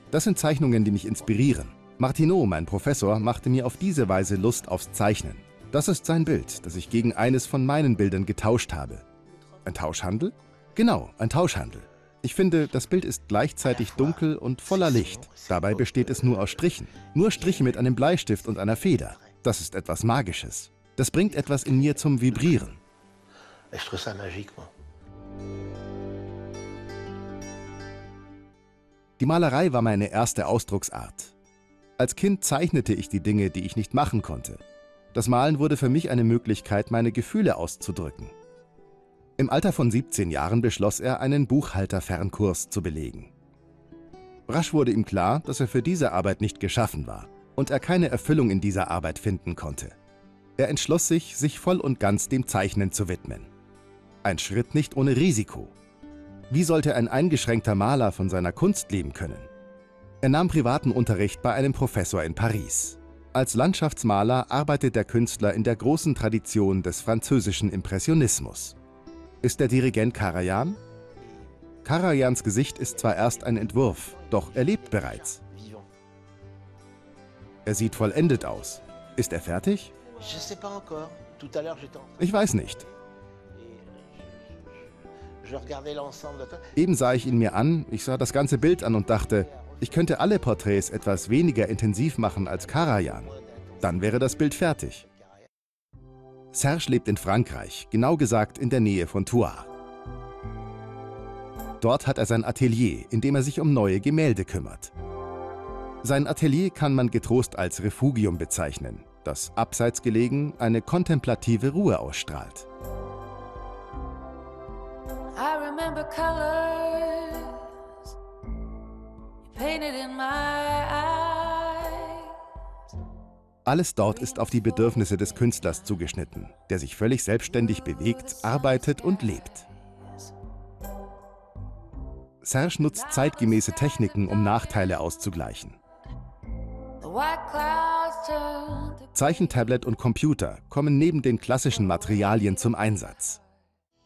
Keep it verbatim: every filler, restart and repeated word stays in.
Das sind Zeichnungen, die mich inspirieren. Martineau, mein Professor, machte mir auf diese Weise Lust aufs Zeichnen. Das ist sein Bild, das ich gegen eines von meinen Bildern getauscht habe. Ein Tauschhandel? Genau, ein Tauschhandel. Ich finde, das Bild ist gleichzeitig dunkel und voller Licht. Dabei besteht es nur aus Strichen. Nur Striche mit einem Bleistift und einer Feder. Das ist etwas Magisches. Das bringt etwas in mir zum Vibrieren. Die Malerei war meine erste Ausdrucksart. Als Kind zeichnete ich die Dinge, die ich nicht machen konnte. Das Malen wurde für mich eine Möglichkeit, meine Gefühle auszudrücken. Im Alter von siebzehn Jahren beschloss er, einen Buchhalterfernkurs zu belegen. Rasch wurde ihm klar, dass er für diese Arbeit nicht geschaffen war und er keine Erfüllung in dieser Arbeit finden konnte. Er entschloss sich, sich voll und ganz dem Zeichnen zu widmen. Ein Schritt nicht ohne Risiko. Wie sollte ein eingeschränkter Maler von seiner Kunst leben können? Er nahm privaten Unterricht bei einem Professor in Paris. Als Landschaftsmaler arbeitet der Künstler in der großen Tradition des französischen Impressionismus. Ist der Dirigent Karajan? Karajans Gesicht ist zwar erst ein Entwurf, doch er lebt bereits. Er sieht vollendet aus. Ist er fertig? Ich weiß nicht. Eben sah ich ihn mir an, ich sah das ganze Bild an und dachte, ich könnte alle Porträts etwas weniger intensiv machen als Karajan. Dann wäre das Bild fertig. Serge lebt in Frankreich, genau gesagt in der Nähe von Thouars. Dort hat er sein Atelier, in dem er sich um neue Gemälde kümmert. Sein Atelier kann man getrost als Refugium bezeichnen, das abseits gelegen eine kontemplative Ruhe ausstrahlt. I remember colors painted in my eyes. Alles dort ist auf die Bedürfnisse des Künstlers zugeschnitten, der sich völlig selbstständig bewegt, arbeitet und lebt. Serge nutzt zeitgemäße Techniken, um Nachteile auszugleichen. Zeichentablet und Computer kommen neben den klassischen Materialien zum Einsatz.